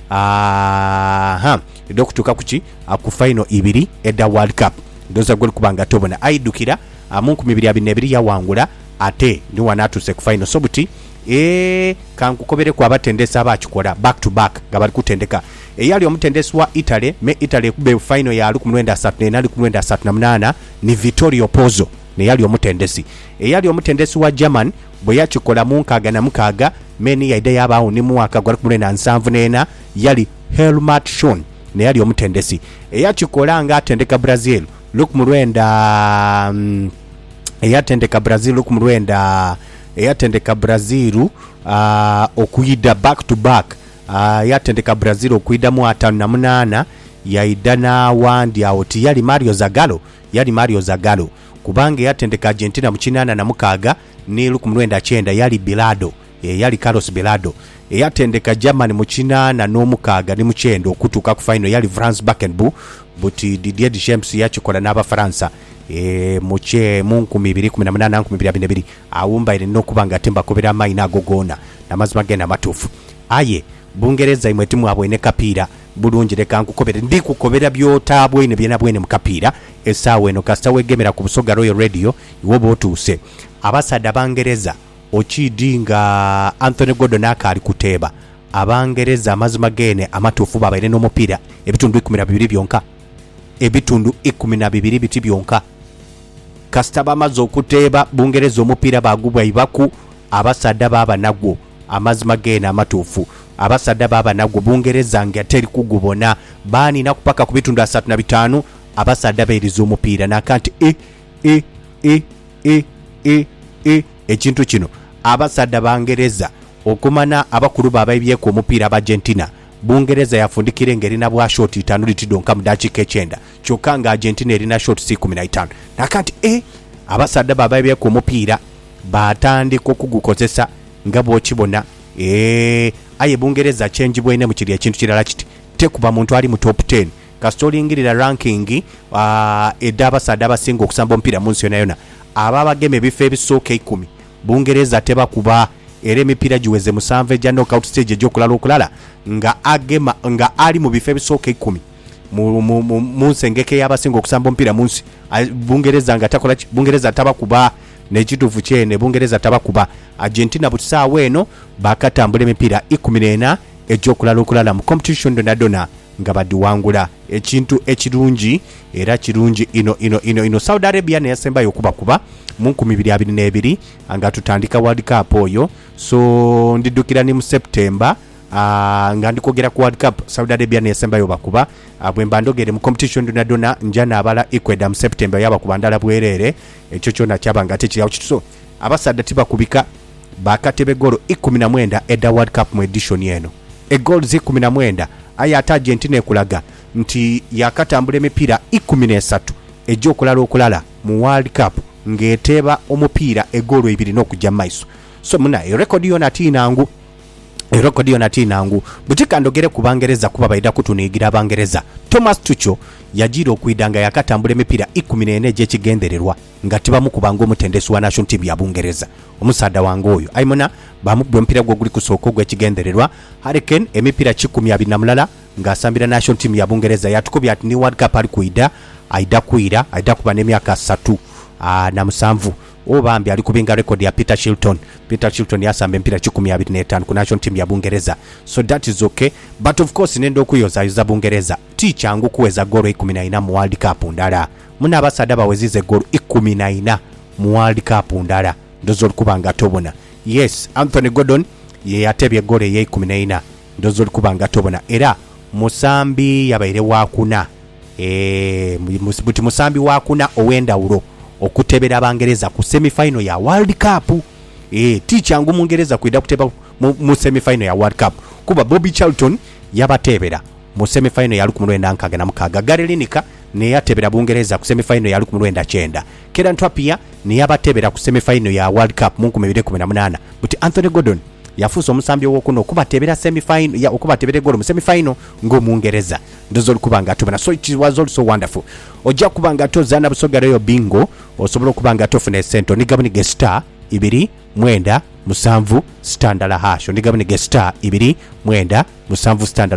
okutuuka kuki ku final ibiri edda World Cup ndoza gwe kubanga tobona aidukira mu 2022 yawangula ate ni wanatuse ku final so buti kankukobere kwa batendesa abakikola back to back nga bali kutendeka eyali omutendesi wa Italy me Italy kube final ya 1938 ni Vittorio Pozzo ne yali omutendesi eyali omutendesi wa German bwe yakikola mu nkaaga na mukaaga meni yaide yabawo ni mwaka gwa 1974 yali Helmut Schön ne yali omutendesi eyakikola nga atendeka Brazil eyatendeka Brazil okuyida back to back yatendeka Brazil okuyida mu 58 yaida na wandi awoti yali Mario Zagallo kubanga yatendeka Argentina mu 86 ne 19 yali Bilardo yali Carlos Bilardo yatendeka Germany mu 86 ne mu 9 okutuuka ku final yali Franz Beckenbauer buti Didier Deschamps yakikola n'aba Faransa muche mu 2018 awumba ile nokubanga temba kobera maina agogona namazima gena matufu aye Bungereza imwe timu abwene kapira bulunjire kankukobere ndikukobera byotabwe ne byena bwene mukapira esawe no kastawe gemera ku Busoga Royal Radio iwobo otuse abasada bangereza okidinga Anthony Gordon akali kuteba abangereza amazima gene amatufu babaire no mupira ebitundu 12 byonka biti byonka kastaba mazo kuteba Bungereza omupira bagubwa ibaku abasada baba nagwo amazima gene amatufu abasada baba nagwo Bungereza ngateri kugubona bani nakupaka ku bitundu 35 abasada berizo omupira nakanti ekintu kino abasada bangereza okumana abakulu baba ebyeko omupira aba Argentina Bungereza yafundikire ngeri na bwa shot 5 litidonka mu dakika 9 kyokanga Argentina erina shot 15 nakanti abasada baba ebyeko omupira batandika okugukozesa ngabo kibona aye Bungereza change bwene mu kiri ekintu kirala kiti tekuba muntu ali mu top 10 kasitolingirira ranking edabasada abasinga okusamba ompira mu nsi yona ababa geme bifo ebisooka 10 Bungereza teba kuba ere mipira jiweze musanve ja knockout stage okulala nga ali mu bifo ebisooka 10 mu nsengeke y'abasinga okusamba ompira mu nsi Bungereza nga takola Bungereza taba kuba nekitufu kyene Bungereza taba kuba Argentina butisawe eno bakatambula emipira 14 ekyokulala mu competition dona nga badiwangula ekintu ekirungi era kirungi ino Saudi Arabia ne yasembayo kuba mu 2022 nga tutandika World Cup oyo so ndidukira ni mu September nga ndikogera ku World Cup Saudi Arabia ne yasembayo bakuba bwemba ndogere mu competition dona njana abala Ecuador mu September yabakuba ndala bwerere ekyo kyona kyabanga tekirawo kituso abasada tibakubika bakatebe golo 19 edda World Cup mu edition yeno egol 19 ayata Argentina ekulaga nti yakatambula emipira 13 ekyokulala mu World Cup ngeteba omupira egolo 2 n'okujja maiso so muna record yona tinangu butika ndogere ku Bangereza kuba baida kutunigira Abangereza Thomas Tuchel yajira okuidanga yakatambula emipira 14 ekigendererwa nga tibamu kubanga omutendesi wa national team ya Bungereza omusada wange oyo aimona bamugwe mpira gwo guli kusoko gwe kigendererwa Hurricane emipira 12 mulala nga asambira national team ya Bungereza yatukobya ati ni World Cup ali kuida aida kuba n'emyaka 3 na musanvu obambi ali kubinga record ya Peter Shilton yasamba empira 15 ku national team ya Bungereza so that is okay but of course nendo kuyoza Bungereza tichangu kuweza golo 14 mu World Cup ndala muna abasada bawezize golo 14 mu World Cup ndala ndozo kubanga tobona yes Anthony Gordon ye yatebye golo ye 14 ndozo kubanga tobona era musambi yabaire wakuna musambi wakuna owenda ulo okutebera Abangereza ku semi-final ya World Cup tichangu Mungereza kuida kuteba mu semi-final ya World Cup kuba Bobby Charlton yabatebera mu semi-final ya 19 Gary Lineker ne yatebera Bungereza ku semi-final ya 19 Kieran Trippier ne yabatebera ku semi-final ya World Cup mu 2018 but Anthony Gordon yafuso omusambi wokuno okubatebera semi-final ya okubatebera golo mu semi-final ngo Mungereza ndozo kubanga tubana so it was also wonderful ojja kubanga tozana Busoga Royal bingo osobola kubanga tofune sento nigabunige star 2 mwenda musanvu standala hasho ndigabunige star 2 mwenda musanvu standala